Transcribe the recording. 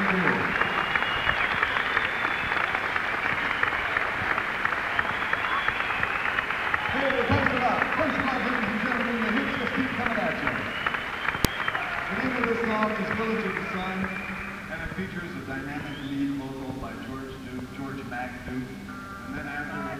Village of the Sun, and it features a dynamic lead vocal by George Mac Duke, and then after